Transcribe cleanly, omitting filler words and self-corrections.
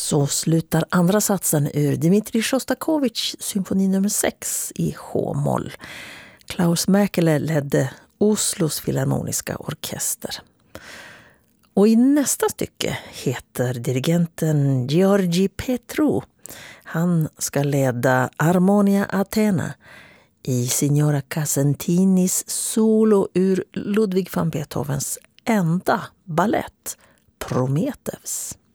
Så slutar andra satsen ur Dmitrij Sjostakovitjs symfoni nummer 6 i H-moll. Klaus Mäkelä ledde Oslos filharmoniska orkester. Och i nästa stycke heter dirigenten Georgi Petru. Han ska leda Harmonia Athena i Signora Casentinis solo ur Ludwig van Beethovens enda ballett, Prometheus.